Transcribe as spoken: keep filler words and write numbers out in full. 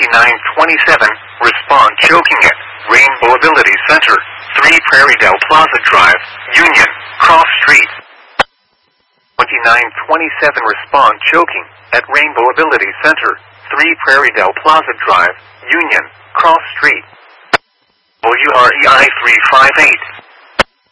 twenty-nine twenty-seven, respond choking at Rainbow Ability Center, three Prairie Dell Plaza Drive, Union, Cross Street. twenty-nine twenty-seven, respond choking at Rainbow Ability Center, three Prairie Dell Plaza Drive, Union, Cross Street. W R E I three five eight.